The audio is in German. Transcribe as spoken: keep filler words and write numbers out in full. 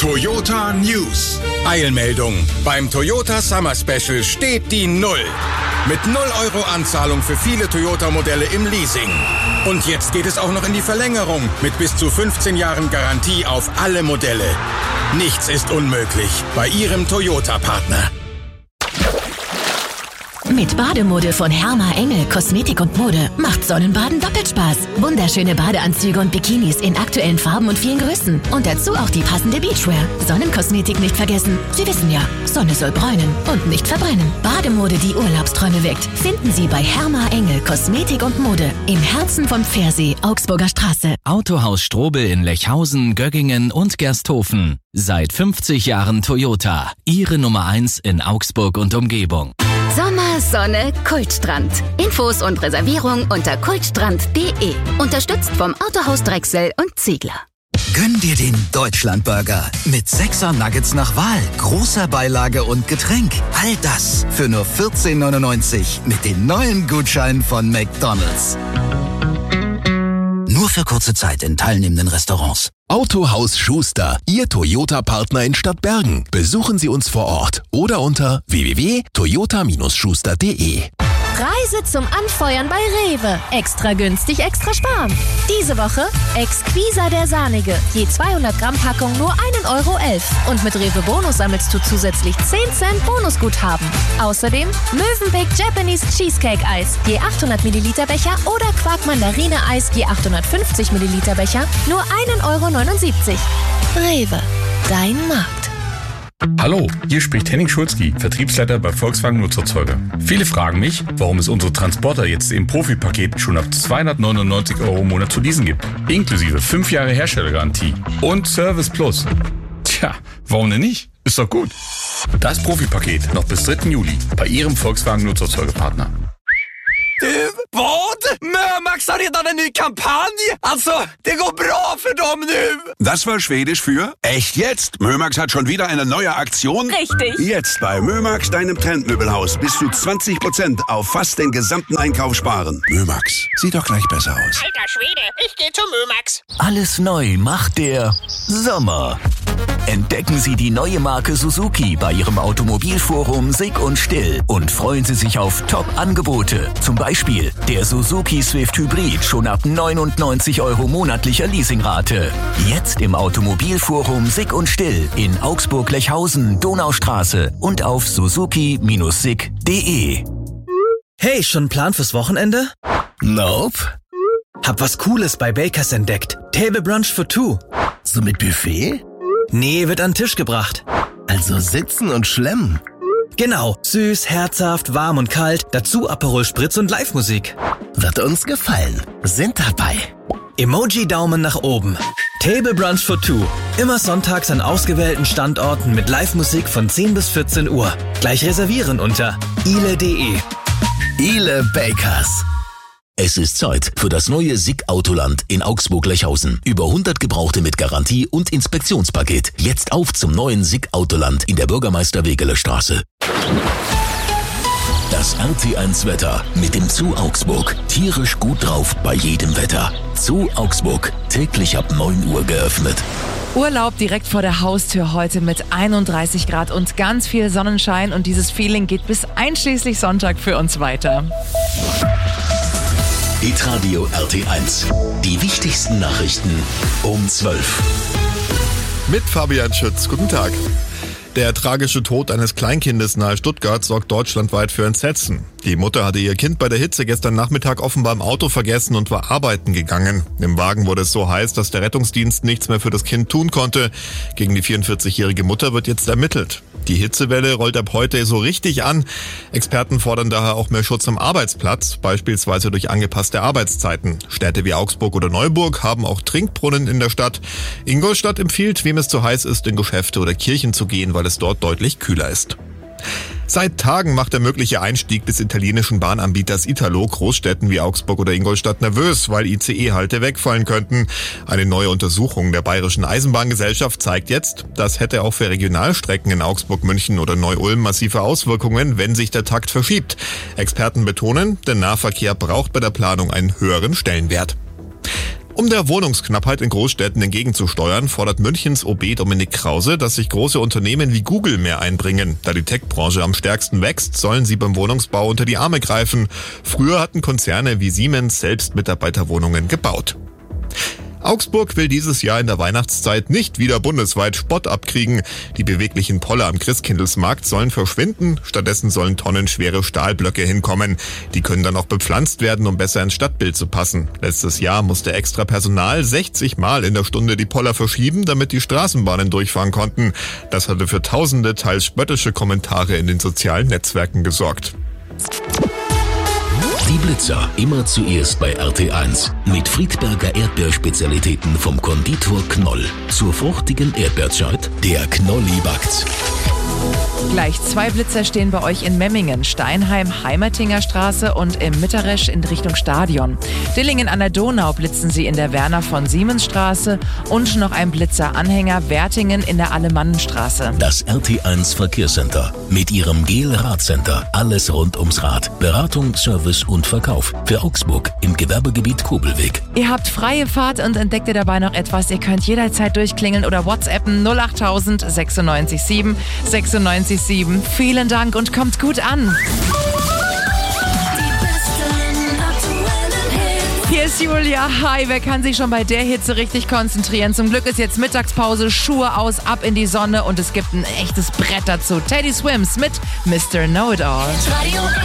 Toyota News. Eilmeldung. Beim Toyota Summer Special steht die Null. Mit null Euro Anzahlung für viele Toyota-Modelle im Leasing. Und jetzt geht es auch noch in die Verlängerung mit bis zu fünfzehn Jahren Garantie auf alle Modelle. Nichts ist unmöglich bei Ihrem Toyota-Partner. Mit Bademode von Herma Engel Kosmetik und Mode macht Sonnenbaden doppelt Spaß. Wunderschöne Badeanzüge und Bikinis in aktuellen Farben und vielen Größen. Und dazu auch die passende Beachwear. Sonnenkosmetik nicht vergessen. Sie wissen ja, Sonne soll bräunen und nicht verbrennen. Bademode, die Urlaubsträume weckt, finden Sie bei Herma Engel Kosmetik und Mode im Herzen von Pfersee, Augsburger Straße. Autohaus Strobel in Lechhausen, Göggingen und Gersthofen. Seit fünfzig Jahren Toyota. Ihre Nummer eins in Augsburg und Umgebung. Sommer, Sonne, Kultstrand. Infos und Reservierung unter kultstrand punkt de. Unterstützt vom Autohaus Drechsel und Ziegler. Gönn dir den Deutschlandburger mit sechser Nuggets nach Wahl, großer Beilage und Getränk. All das für nur vierzehn neunundneunzig mit den neuen Gutscheinen von McDonald's. Nur für kurze Zeit in teilnehmenden Restaurants. Autohaus Schuster, Ihr Toyota-Partner in Stadtbergen. Besuchen Sie uns vor Ort oder unter w w w punkt toyota schuster punkt de. Preise zum Anfeuern bei Rewe. Extra günstig, extra sparen. Diese Woche Exquisa der Sahnige. Je zweihundert Gramm Packung nur ein Euro elf. Und mit Rewe Bonus sammelst du zusätzlich zehn Cent Bonusguthaben. Außerdem Mövenpick Japanese Cheesecake Eis. Je achthundert Milliliter Becher oder Quark Mandarine Eis. Je achthundertfünfzig Milliliter Becher. Nur ein Euro neunundsiebzig. Rewe. Dein Markt. Hallo, hier spricht Henning Schulzki, Vertriebsleiter bei Volkswagen Nutzerzeuger. Viele fragen mich, warum es unsere Transporter jetzt im Profi-Paket schon ab zweihundertneunundneunzig Euro im Monat zu leasen gibt. Inklusive fünf Jahre Herstellergarantie und Service Plus. Tja, warum denn nicht? Ist doch gut. Das Profi-Paket noch bis dritten Juli bei Ihrem Volkswagen Nutzerzeugerpartner. Du, vad? Mömax har redan en ny kampanj! Alltså, det går bra för dem nu! Das war Schwedisch für echt jetzt. Mömax hat schon wieder eine neue Aktion. Richtig. Jetzt bei Mömax, deinem Trendmöbelhaus, bis zu zwanzig Prozent auf fast den gesamten Einkauf sparen. Mömax, sieht doch gleich besser aus. Alter Schwede, ich gehe zu Mömax. Alles neu macht der Sommer. Entdecken Sie die neue Marke Suzuki bei Ihrem Automobilforum Sick und Still und freuen Sie sich auf Top-Angebote. Zum Beispiel der Suzuki Swift Hybrid schon ab neunundneunzig Euro monatlicher Leasingrate. Jetzt im Automobilforum Sick und Still in Augsburg-Lechhausen, Donaustraße und auf suzuki Bindestrich sick punkt de. Hey, schon ein Plan fürs Wochenende? Nope. Hab was Cooles bei Bakers entdeckt. Table Brunch for Two. So mit Buffet? Nee, wird an den Tisch gebracht. Also sitzen und schlemmen. Genau, süß, herzhaft, warm und kalt, dazu Aperol Spritz und Live-Musik. Wird uns gefallen. Sind dabei. Emoji-Daumen nach oben. Table Brunch for Two. Immer sonntags an ausgewählten Standorten mit Live-Musik von zehn bis vierzehn Uhr. Gleich reservieren unter ile punkt de. Ile Bakers. Es ist Zeit für das neue Sick Autoland in Augsburg-Lechhausen. Über hundert Gebrauchte mit Garantie und Inspektionspaket. Jetzt auf zum neuen Sick Autoland in der Bürgermeister-Wegeler-Straße. Das R T eins Wetter mit dem Zoo Augsburg. Tierisch gut drauf bei jedem Wetter. Zoo Augsburg. Täglich ab neun Uhr geöffnet. Urlaub direkt vor der Haustür heute mit einunddreißig Grad und ganz viel Sonnenschein. Und dieses Feeling geht bis einschließlich Sonntag für uns weiter. Hitradio R T eins. Die wichtigsten Nachrichten um zwölf. Mit Fabian Schütz. Guten Tag. Der tragische Tod eines Kleinkindes nahe Stuttgart sorgt deutschlandweit für Entsetzen. Die Mutter hatte ihr Kind bei der Hitze gestern Nachmittag offenbar im Auto vergessen und war arbeiten gegangen. Im Wagen wurde es so heiß, dass der Rettungsdienst nichts mehr für das Kind tun konnte. Gegen die vierundvierzigjährige Mutter wird jetzt ermittelt. Die Hitzewelle rollt ab heute so richtig an. Experten fordern daher auch mehr Schutz am Arbeitsplatz, beispielsweise durch angepasste Arbeitszeiten. Städte wie Augsburg oder Neuburg haben auch Trinkbrunnen in der Stadt. Ingolstadt empfiehlt, wem es zu heiß ist, in Geschäfte oder Kirchen zu gehen, weil es dort deutlich kühler ist. Seit Tagen macht der mögliche Einstieg des italienischen Bahnanbieters Italo Großstädten wie Augsburg oder Ingolstadt nervös, weil I C E-Halte wegfallen könnten. Eine neue Untersuchung der Bayerischen Eisenbahngesellschaft zeigt jetzt, das hätte auch für Regionalstrecken in Augsburg, München oder Neu-Ulm massive Auswirkungen, wenn sich der Takt verschiebt. Experten betonen, der Nahverkehr braucht bei der Planung einen höheren Stellenwert. Um der Wohnungsknappheit in Großstädten entgegenzusteuern, fordert Münchens O B Dominik Krause, dass sich große Unternehmen wie Google mehr einbringen. Da die Tech-Branche am stärksten wächst, sollen sie beim Wohnungsbau unter die Arme greifen. Früher hatten Konzerne wie Siemens selbst Mitarbeiterwohnungen gebaut. Augsburg will dieses Jahr in der Weihnachtszeit nicht wieder bundesweit Spott abkriegen. Die beweglichen Poller am Christkindlesmarkt sollen verschwinden. Stattdessen sollen tonnenschwere Stahlblöcke hinkommen. Die können dann auch bepflanzt werden, um besser ins Stadtbild zu passen. Letztes Jahr musste extra Personal sechzig Mal in der Stunde die Poller verschieben, damit die Straßenbahnen durchfahren konnten. Das hatte für tausende, teils spöttische Kommentare in den sozialen Netzwerken gesorgt. Die Blitzer immer zuerst bei R T eins. Mit Friedberger Erdbeerspezialitäten vom Konditor Knoll. Zur fruchtigen Erdbeerzeit, der Knolli backt's. Gleich zwei Blitzer stehen bei euch in Memmingen, Steinheim, Heimertinger Straße und im Mitteresch in Richtung Stadion. Dillingen an der Donau blitzen sie in der Werner von Siemens Straße und noch ein Blitzer-Anhänger Wertingen in der Alemannenstraße. Das R T eins Verkehrscenter mit ihrem Gel-Radcenter. Alles rund ums Rad. Beratung, Service und Verkauf. Für Augsburg im Gewerbegebiet Kobelweg. Ihr habt freie Fahrt und entdeckt ihr dabei noch etwas? Ihr könnt jederzeit durchklingeln oder WhatsAppen null acht null null sechsundneunzig sieben sechsundneunzig sieben. Vielen Dank und kommt gut an. Hier ist Julia. Hi, wer kann sich schon bei der Hitze richtig konzentrieren? Zum Glück ist jetzt Mittagspause, Schuhe aus, ab in die Sonne und es gibt ein echtes Brett dazu. Teddy Swims mit Mister Know-It-All.